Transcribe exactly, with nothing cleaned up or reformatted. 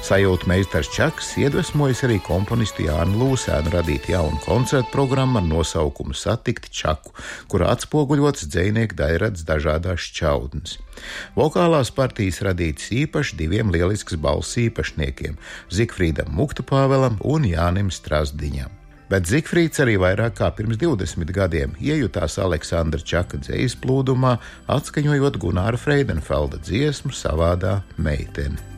Sajūta meistars Čaks iedvesmojas arī komponistu Jāni Lūsēnu radīt jaunu koncertu programmu ar nosaukumu Satikti Čaku, kurā atspoguļots dzejnieku daļradas dažādās šķautnes. Vokālās partijas radītas īpaši diviem lieliskas balss īpašniekiem – Zigfrīdam Muktupāvelam un Jānim Strasdiņam. Bet Zigfrīds arī vairāk kā pirms divdesmit gadiem iejutās Aleksandra Čaka dzejas plūdumā, atskaņojot Gunāra Freidenfelda dziesmu Savādā meitene.